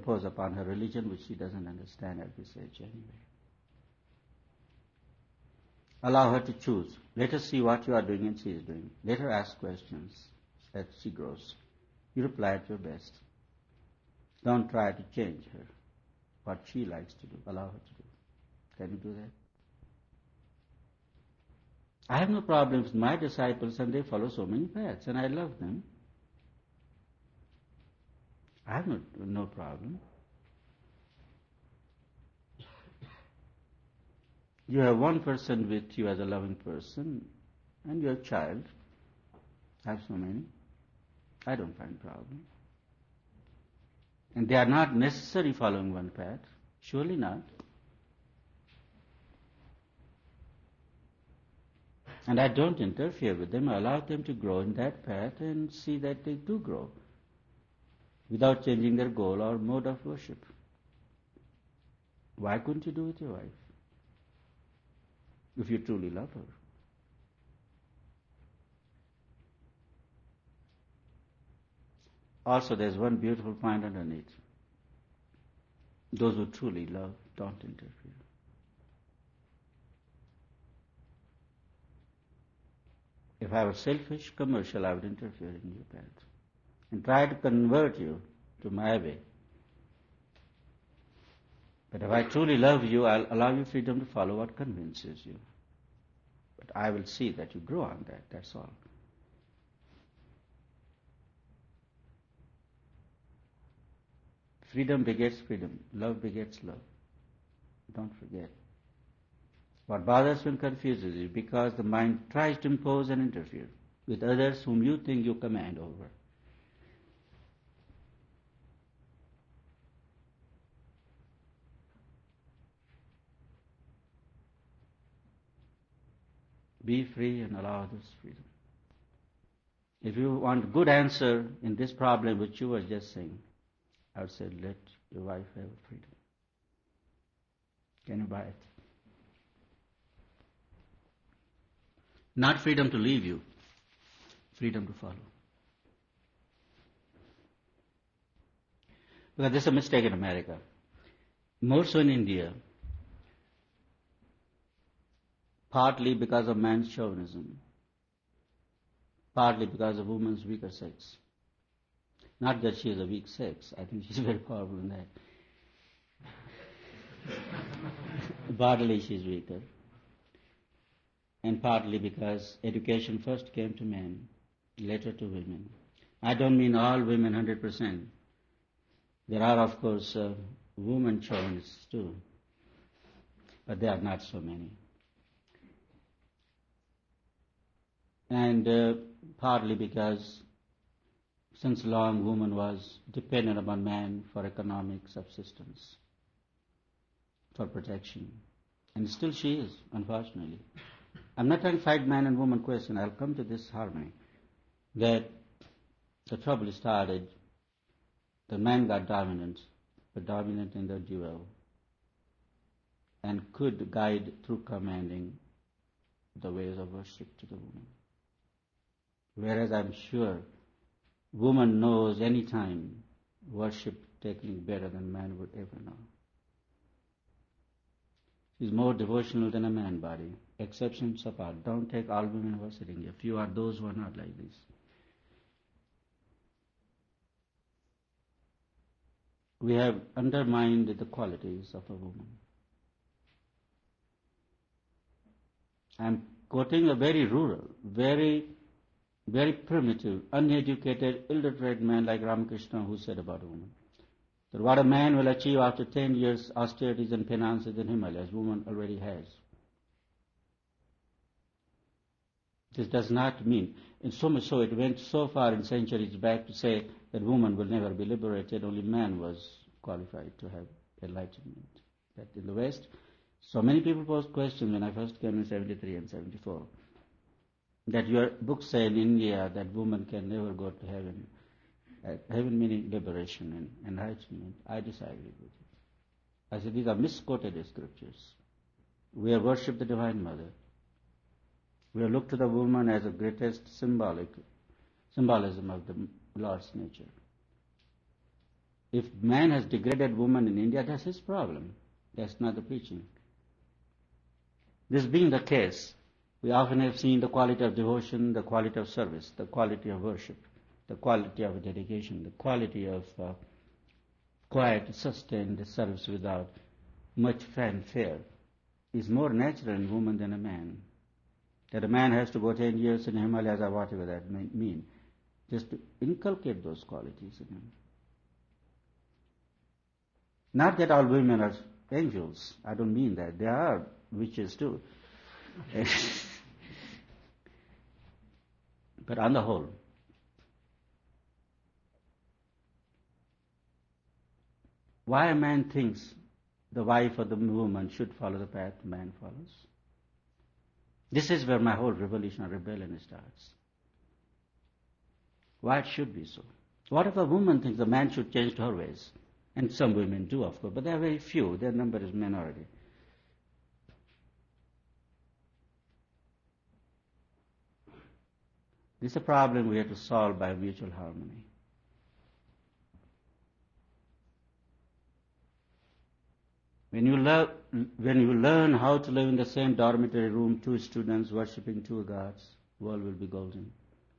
impose upon her religion which she doesn't understand at this age anyway. Allow her to choose. Let her see what you are doing and she is doing. Let her ask questions as she grows. You reply at your best. Don't try to change her. What she likes to do, allow her to do. Can you do that? I have no problems with my disciples and they follow so many paths and I love them. I have no problem. You have one person with you as a loving person and your child. I have so many. I don't find problem. And they are not necessarily following one path. Surely not. And I don't interfere with them. I allow them to grow in that path and see that they do grow without changing their goal or mode of worship. Why couldn't you do with your wife? If you truly love her. Also, there's one beautiful point underneath. Those who truly love don't interfere. If I were selfish, commercial, I would interfere in your path and try to convert you to my way. But if I truly love you, I'll allow you freedom to follow what convinces you. But I will see that you grow on that, that's all. Freedom begets freedom. Love begets love. Don't forget. What bothers you and confuses you because the mind tries to impose and interfere with others whom you think you command over. Be free and allow others freedom. If you want a good answer in this problem which you were just saying, I would say let your wife have freedom. Can you buy it? Not freedom to leave you, freedom to follow. Because this is a mistake in America. More so in India, partly because of man's chauvinism, partly because of woman's weaker sex. Not that she is a weak sex, I think she's very powerful in that. Bodily she is weaker. And partly because education first came to men, later to women. I don't mean all women 100%. There are, of course, women chauvinists too, but there are not so many. And partly because since long woman was dependent upon man for economic subsistence, for protection. And still she is, unfortunately. I'm not trying to fight man and woman question. I'll come to this harmony. That the trouble started, the man got dominant, but dominant in the duel, and could guide through commanding the ways of worship to the woman. Whereas I'm sure woman knows any time worship technique better than man would ever know. She's more devotional than a man body. Exceptions apart. Don't take all women who are sitting here. Few are those who are not like this. We have undermined the qualities of a woman. I'm quoting a very rural, very primitive, uneducated, illiterate man like Ramakrishna who said about a woman that what a man will achieve after 10 years austerities and penances in Himalayas, woman already has. This does not mean, and so much so it went so far in centuries back to say that woman will never be liberated, only man was qualified to have enlightenment. That in the West, so many people posed questions when I first came in 73 and 74, that your books say in India that woman can never go to heaven. Heaven meaning liberation and enlightenment. I disagreed with it. I said these are misquoted scriptures. We have worshipped the Divine Mother. We have looked to the woman as the greatest symbolism of the Lord's nature. If man has degraded woman in India, that's his problem. That's not the preaching. This being the case, we often have seen the quality of devotion, the quality of service, the quality of worship, the quality of dedication, the quality of quiet, sustained service without much fanfare is more natural in woman than a man. That a man has to go 10 years in Himalayas or whatever that may mean, just to inculcate those qualities in him. Not that all women are angels. I don't mean that. There are witches too. But on the whole, why a man thinks the wife or the woman should follow the path man follows? This is where my whole revolutionary rebellion starts. Why it should be so? What if a woman thinks the man should change to her ways? And some women do, of course, but they are very few. Their number is minority. This is a problem we have to solve by mutual harmony. When you learn how to live in the same dormitory room, two students worshipping two gods, the world will be golden.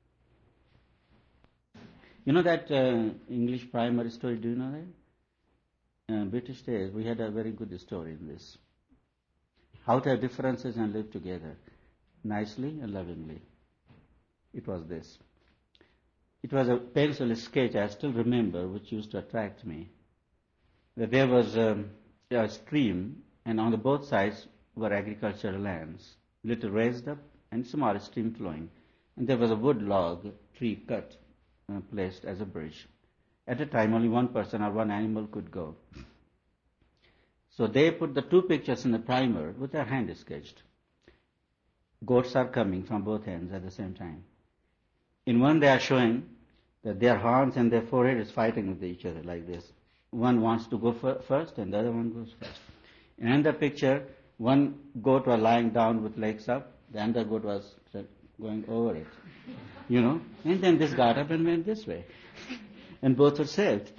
You know that English primary story? Do you know that? British days, we had a very good story in this. How to have differences and live together nicely and lovingly. It was this. It was a pencil sketch, I still remember, which used to attract me. That there was a stream, and on the both sides were agricultural lands, little raised up and small stream flowing. And there was a wood log, tree cut, placed as a bridge. At a time, only one person or one animal could go. So they put the two pictures in the primer with their hand sketched. Goats are coming from both ends at the same time. In one, they are showing that their horns and their forehead is fighting with each other like this. One wants to go first, and the other one goes first. In another picture, one goat was lying down with legs up, the other goat was going over it. And then this got up and went this way. And both were saved.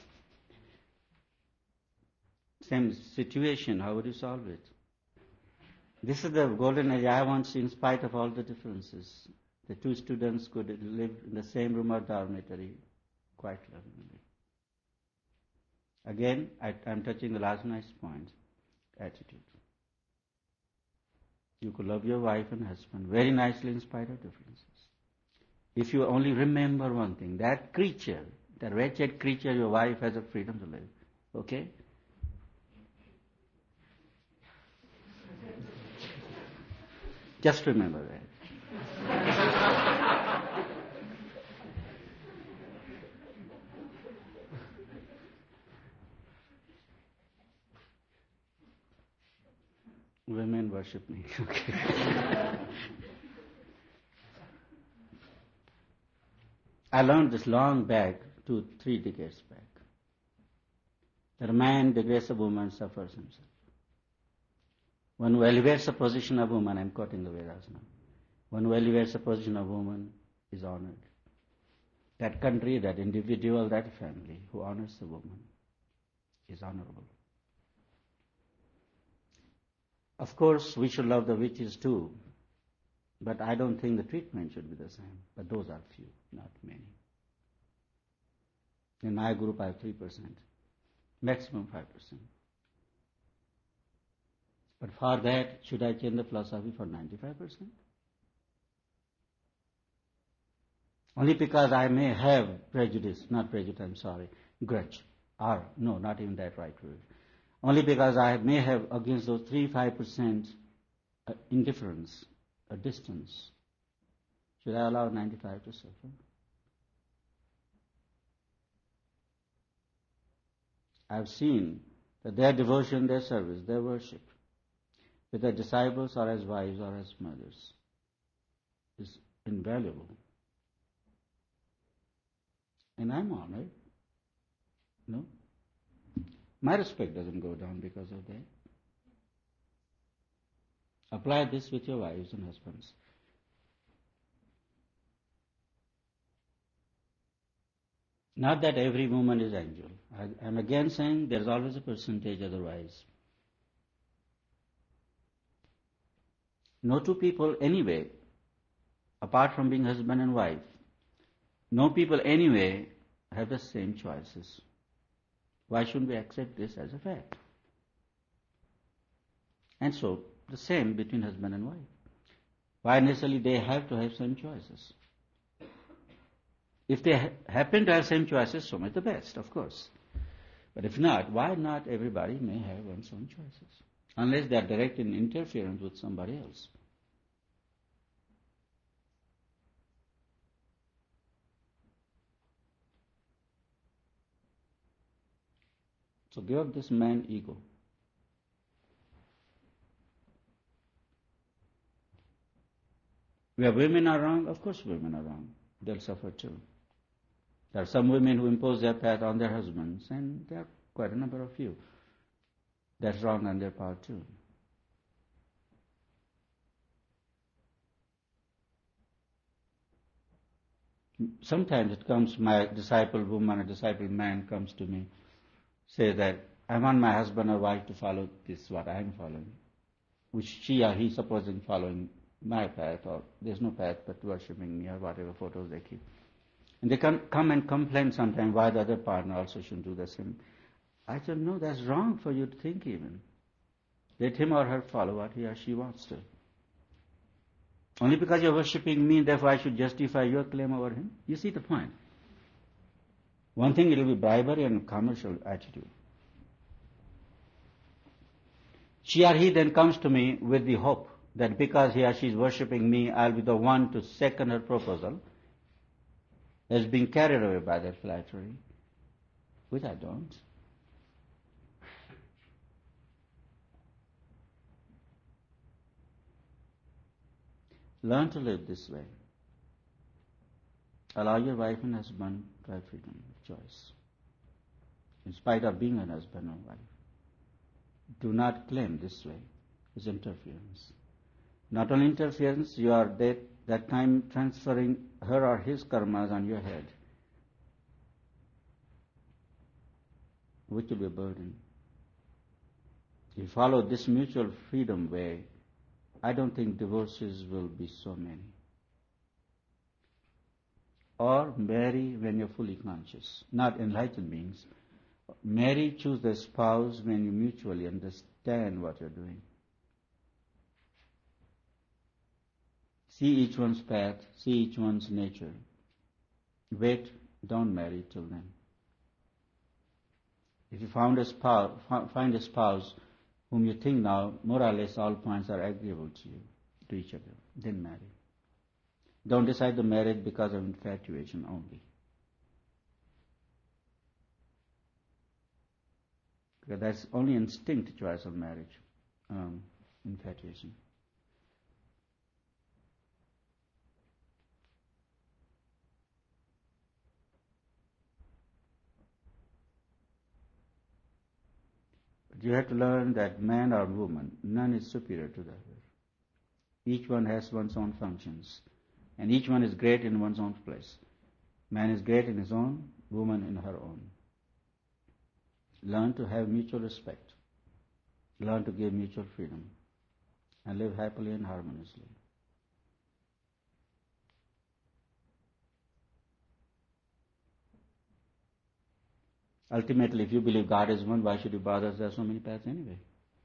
Same situation, how would you solve it? This is the golden age I want to see in spite of all the differences. The two students could live in the same room or dormitory quite lovingly. Again, I'm touching the last nice point, attitude. You could love your wife and husband very nicely in spite of differences. If you only remember one thing, that creature, that wretched creature, your wife has a freedom to live. Okay? Just remember that. Women worship me. Okay. I learned this long back, 2-3 decades back, that a man degrades a woman, suffers himself. One who elevates the position of woman, I'm quoting the Vedas now, one who elevates the position of woman is honored. That country, that individual, that family who honors the woman is honorable. Of course, we should love the witches too, but I don't think the treatment should be the same. But those are few, not many. In my group, I have 3%, maximum 5%. But for that, should I change the philosophy for 95%? Only because I may have grudge, or no, not even that right word. Only because I may have against those 3-5% indifference, a distance. Should I allow 95 to suffer? I've seen that their devotion, their service, their worship, with their disciples or as wives or as mothers, is invaluable. And I'm honored. No? My respect doesn't go down because of that. Apply this with your wives and husbands. Not that every woman is angel. I'm again saying there's always a percentage otherwise. No two people anyway, apart from being husband and wife, no people anyway have the same choices. Why shouldn't we accept this as a fact? And so, the same between husband and wife. Why necessarily they have to have same choices? If they happen to have same choices, so much the best, of course. But if not, why not everybody may have one's own choices? Unless they are direct in interference with somebody else. So give up this man ego. Where women are wrong, of course women are wrong. They'll suffer too. There are some women who impose their path on their husbands, and there are quite a number of few. That's wrong on their part too. Sometimes it comes, my disciple woman or disciple man comes to me, say that I want my husband or wife to follow this, what I am following, which she or he supposing following my path, or there's no path but worshipping me or whatever photos they keep. And they come and complain sometimes why the other partner also shouldn't do the same. I said, no, that's wrong for you to think even. Let him or her follow what he or she wants to. Only because you're worshipping me, therefore I should justify your claim over him. You see the point. One thing, it will be bribery and commercial attitude. She or he then comes to me with the hope that because he or she is worshipping me, I'll be the one to second her proposal, as being carried away by that flattery, which I don't. Learn to live this way. Allow your wife and husband to have freedom of choice, in spite of being a husband or wife. Do not claim this way as interference. Not only interference, you are that time transferring her or his karmas on your head, which will be a burden. If you follow this mutual freedom way, I don't think divorces will be so many. Or marry when you're fully conscious, not enlightened beings. Marry, choose the spouse when you mutually understand what you're doing. See each one's path, see each one's nature. Wait, don't marry till then. If you find a spouse whom you think now more or less all points are agreeable to you, to each other, then marry. Don't decide the marriage because of infatuation only. Because that's only instinct choice of marriage, infatuation. But you have to learn that man or woman, none is superior to the other. Each one has one's own functions, and each one is great in one's own place. Man is great in his own, woman in her own. Learn to have mutual respect. Learn to give mutual freedom, and live happily and harmoniously. Ultimately, if you believe God is one, why should you bother? There are so many paths anyway.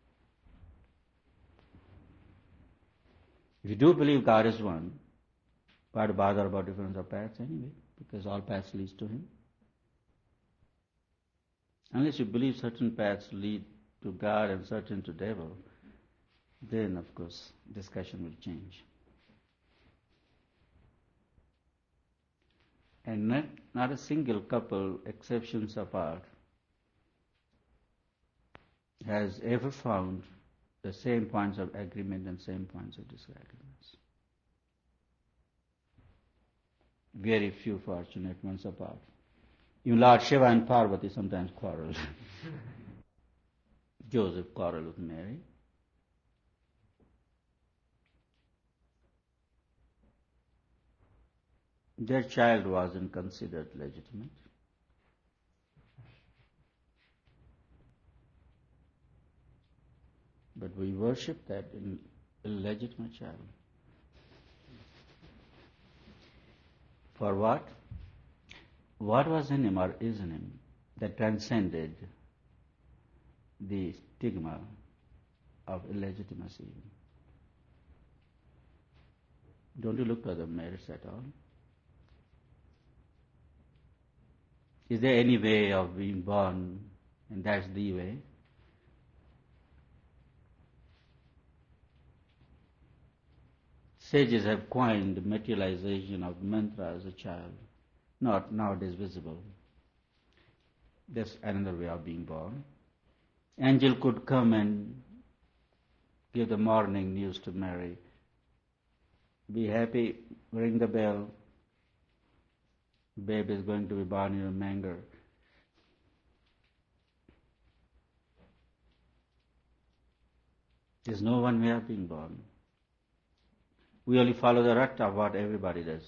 If you do believe God is one, why to bother about difference of paths anyway? Because all paths lead to Him. Unless you believe certain paths lead to God and certain to devil, then of course discussion will change. And not a single couple, exceptions apart, has ever found the same points of agreement and same points of disagreements. Very few fortunate ones apart. Even Lord Shiva and Parvati sometimes quarrel. Joseph quarreled with Mary. Their child wasn't considered legitimate. But we worship that illegitimate child. For what? What was in him or is in him that transcended the stigma of illegitimacy? Don't you look for the merits at all? Is there any way of being born and that's the way? Sages have coined materialization of mantra as a child, not nowadays visible. That's another way of being born. Angel could come and give the morning news to Mary. Be happy, ring the bell. Baby is going to be born in a manger. There's no one way of being born. We only follow the rut of what everybody does.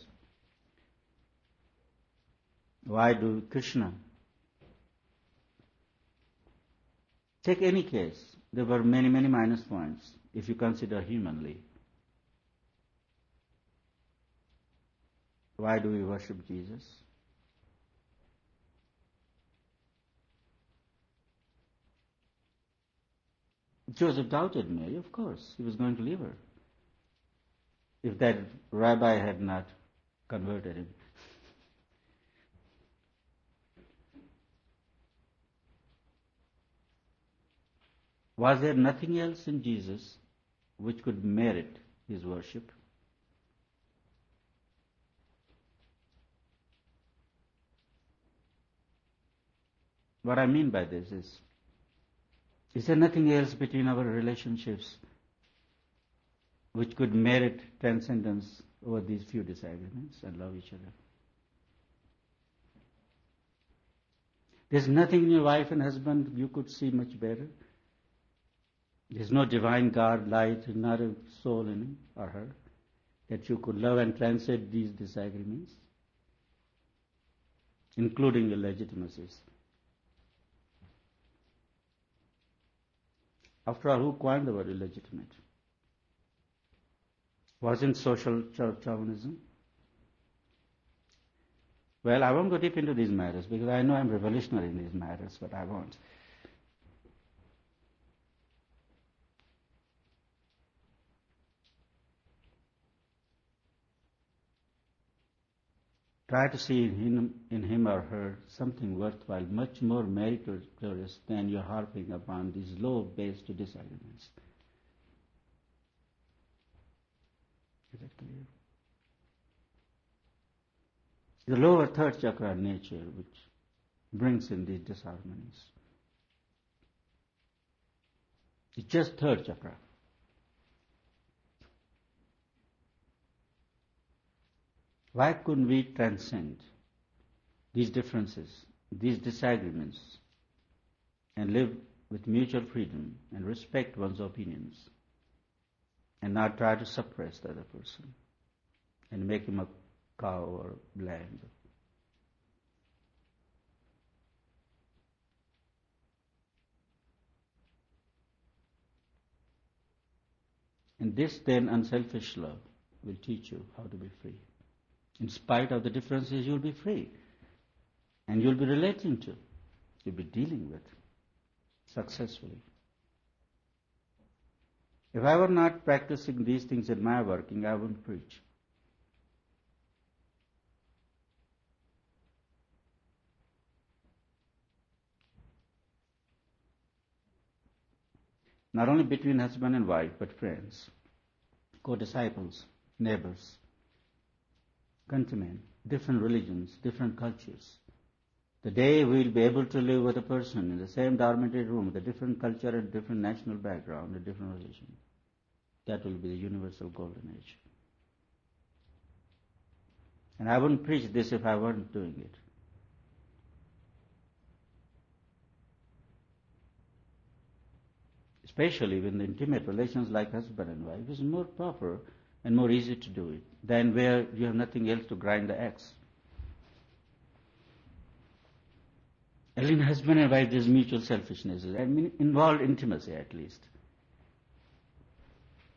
Why do Krishna? Take any case. There were many, many minus points if you consider humanly. Why do we worship Jesus? Joseph doubted Mary, of course. He was going to leave her. If that rabbi had not converted him. Was there nothing else in Jesus which could merit his worship? What I mean by this is there nothing else between our relationships which could merit transcendence over these few disagreements and love each other? There's nothing in your wife and husband you could see much better. There's no divine God, light, not a soul in him or her that you could love and transcend these disagreements, including illegitimacies. After all, who coined the word illegitimate? Wasn't social chauvinism? Well, I won't go deep into these matters because I know I'm revolutionary in these matters, but I won't. Try to see in him or her something worthwhile, much more meritorious than you're harping upon these low-based disagreements. Is that clear? The lower third chakra nature which brings in these disharmonies. It's just third chakra. Why couldn't we transcend these differences, these disagreements, and live with mutual freedom and respect one's opinions and not try to suppress the other person and make him a cow or lamb? And this then unselfish love will teach you how to be free. In spite of the differences, you'll be free. And you'll be relating to, you'll be dealing with successfully. If I were not practicing these things in my working, I wouldn't preach. Not only between husband and wife, but friends, co-disciples, neighbors, countrymen, different religions, different cultures. The day we'll be able to live with a person in the same dormitory room with a different culture and different national background, a different religion, that will be the universal golden age. And I wouldn't preach this if I weren't doing it. Especially when the intimate relations like husband and wife is more proper and more easy to do it than where you have nothing else to grind the axe. And in husband and wife, there's mutual selfishness. I mean, involved intimacy at least.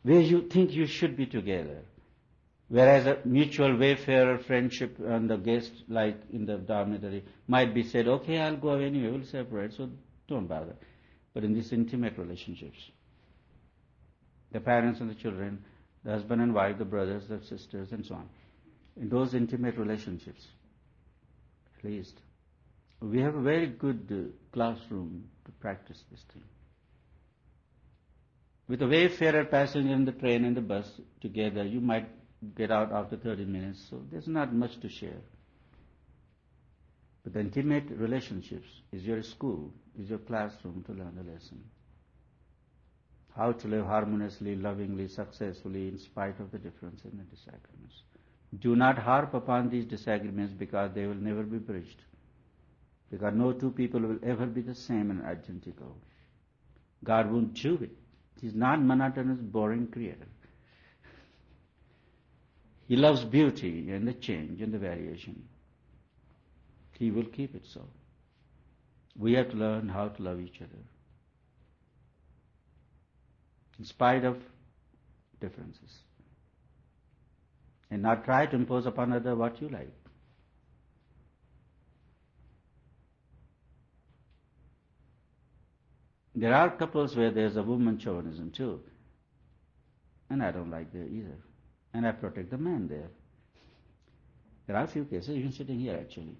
where you think you should be together. Whereas a mutual wayfarer friendship and the guest, like in the dormitory, might be said, okay, I'll go away anyway, we'll separate, so don't bother. But in these intimate relationships, the parents and the children, the husband and wife, the brothers, the sisters, and so on, in those intimate relationships, at least, we have a very good classroom to practice this thing. With a wayfarer passenger in the train and the bus together, you might get out after 30 minutes, so there's not much to share. But the intimate relationships is your school, is your classroom to learn the lesson. How to live harmoniously, lovingly, successfully, in spite of the difference in the disagreements. Do not harp upon these disagreements because they will never be bridged. Because no two people will ever be the same and identical. God won't do it. He's not monotonous, boring creator. He loves beauty and the change and the variation. He will keep it so. We have to learn how to love each other. In spite of differences. And not try to impose upon others what you like. There are couples where there's a woman chauvinism too. And I don't like that either. And I protect the man there. There are a few cases, even sitting here actually.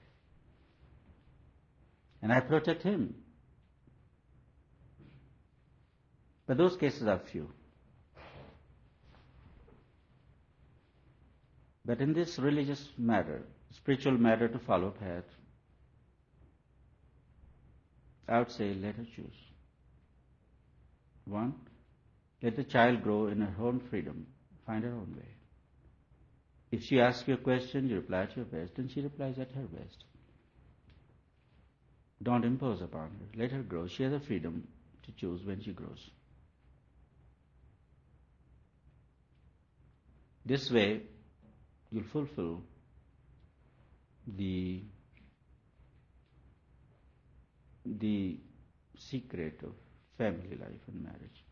And I protect him. But those cases are few. But in this religious matter, spiritual matter to follow path, I would say let her choose. One, let the child grow in her own freedom, find her own way. If she asks you a question, you reply to your best, and she replies at her best. Don't impose upon her. Let her grow. She has the freedom to choose when she grows. This way, you'll fulfill the secret of family life and marriage.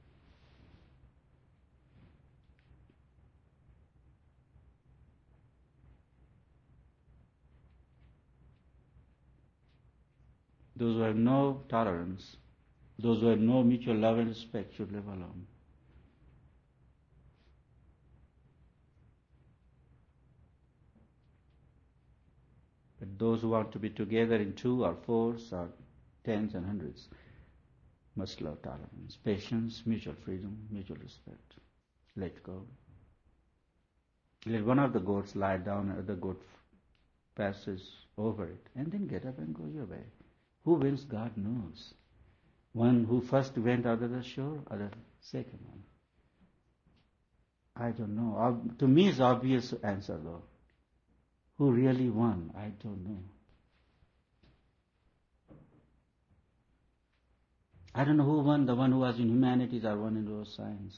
Those who have no tolerance, those who have no mutual love and respect should live alone. But those who want to be together in two or fours or tens and hundreds must love tolerance, patience, mutual freedom, mutual respect. Let go. Let one of the goats lie down and the other goat passes over it, and then get up and go your way. Who wins, God knows. One who first went out of the shore or the second one? I don't know. To me it's obvious answer though. Who really won? I don't know. I don't know who won, the one who was in humanities or one in science.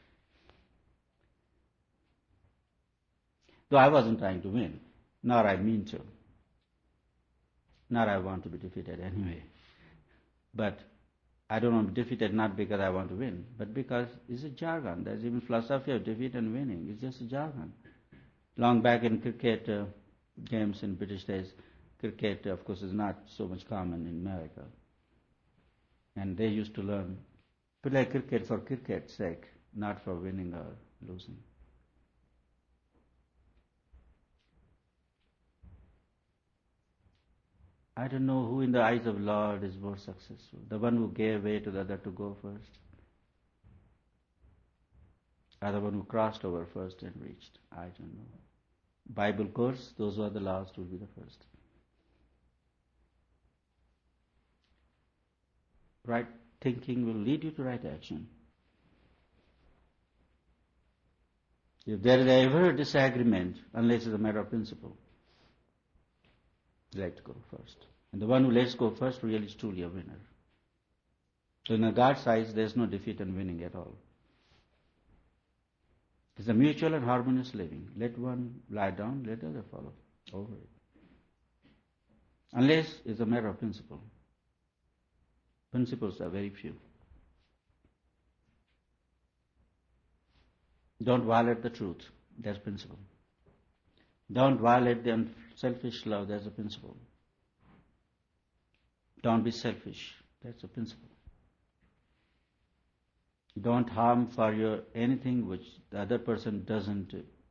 Though I wasn't trying to win, nor I mean to. Nor I want to be defeated anyway. But I don't want to be defeated not because I want to win, but because it's a jargon. There's even philosophy of defeat and winning. It's just a jargon. Long back in cricket games in British days, cricket, of course, is not so much common in America. And they used to play cricket for cricket's sake, not for winning or losing. I don't know who in the eyes of Lord is more successful. The one who gave way to the other to go first, or the one who crossed over first and reached. I don't know. Bible course, those who are the last will be the first. Right thinking will lead you to right action. If there is ever a disagreement, unless it's a matter of principle, let go first. And the one who lets go first really is truly a winner. So in God's eyes, there's no defeat and winning at all. It's a mutual and harmonious living. Let one lie down, let the other follow over it. Unless it's a matter of principle. Principles are very few. Don't violate the truth. That's principle. Don't violate the unselfish love. That's a principle. Don't be selfish. That's a principle. Don't harm for your anything which the other person doesn't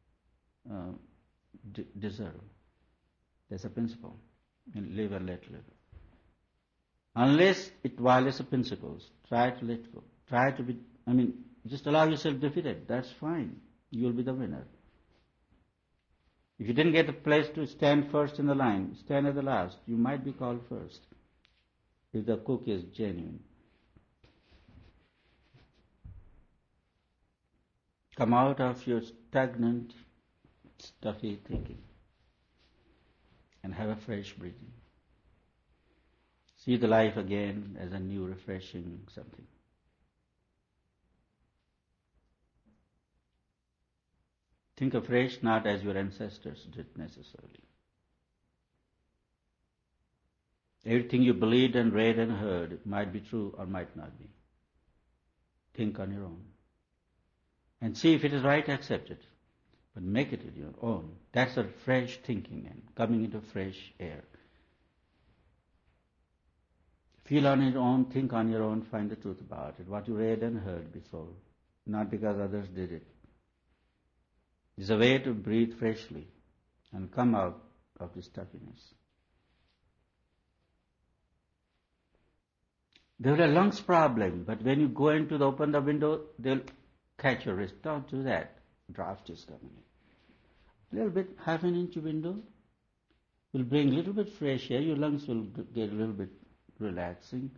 deserve. That's a principle. And live and let live. Unless it violates the principles, try to let go. Try to be, just allow yourself defeated. That's fine. You'll be the winner. If you didn't get a place to stand first in the line, stand at the last. You might be called first if the cook is genuine. Come out of your stagnant, stuffy thinking and have a fresh breathing. See the life again as a new, refreshing something. Think afresh, not as your ancestors did necessarily. Everything you believed and read and heard might be true or might not be. Think on your own. And see if it is right, accept it. But make it your own. That's a fresh thinking and coming into fresh air. Feel on your own, think on your own, find the truth about it. What you read and heard before, not because others did it. It's a way to breathe freshly and come out of this stuffiness. They have a lungs problem, but when you go into open the window, they'll catch your wrist. Don't do that. Draft is coming in. A little bit, half an inch window will bring a little bit fresh air. Your lungs will get a little bit relaxing.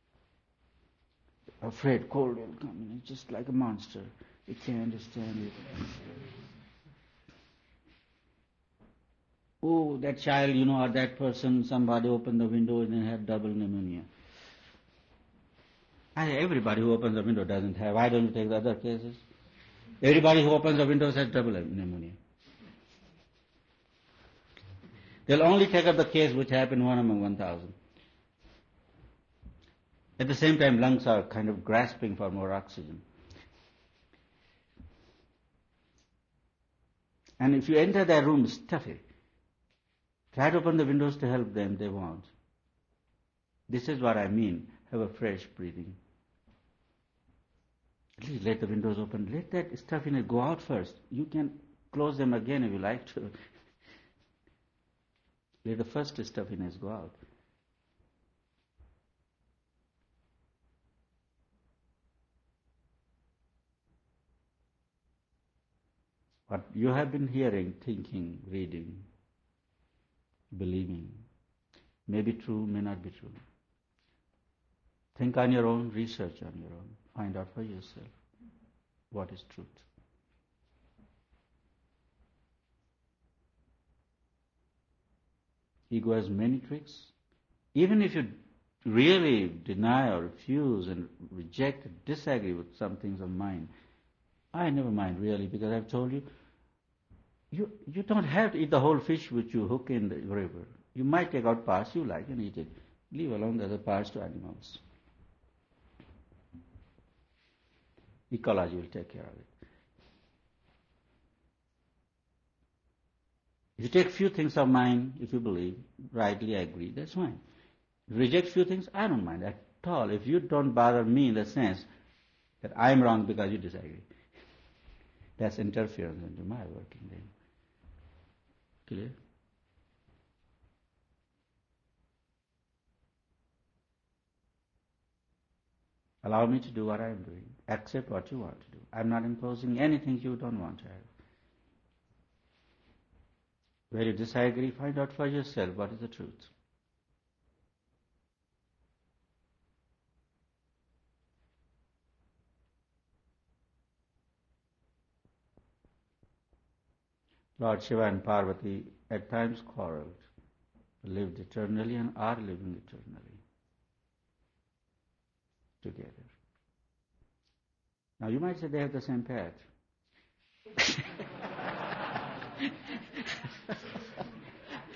Afraid cold will come in. It's just like a monster. You can't understand it. Oh, that child, or that person, somebody opened the window and then had double pneumonia. Everybody who opens the window doesn't have. Why don't you take the other cases? Everybody who opens the windows has double pneumonia. They'll only take up the case which happened 1 among 1,000. At the same time, lungs are kind of grasping for more oxygen. And if you enter their room stuffy, try to open the windows to help them, they won't. This is what I mean. Have a fresh breathing. At least let the windows open. Let that stuffiness go out first. You can close them again if you like to. Let the first stuffiness go out. What you have been hearing, thinking, reading, believing, may be true, may not be true. Think on your own, research on your own, find out for yourself what is truth. Ego has many tricks. Even if you really deny or refuse and reject, disagree with some things of mine, I never mind really, because I've told you, you don't have to eat the whole fish which you hook in the river. You might take out parts you like and eat it. Leave alone the other parts to animals. Ecology will take care of it. If you take few things of mine, if you believe, rightly I agree, that's fine. If you reject few things, I don't mind at all. If you don't bother me in the sense that I'm wrong because you disagree. That's interference into my working then. Clear? Allow me to do what I am doing. Accept what you want to do. I'm not imposing anything you don't want to have. Where you disagree, find out for yourself what is the truth. Lord Shiva and Parvati at times quarreled, lived eternally and are living eternally together. Now you might say they have the same path.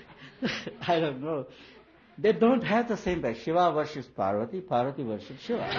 I don't know. They don't have the same path. Shiva worships Parvati, Parvati worships Shiva.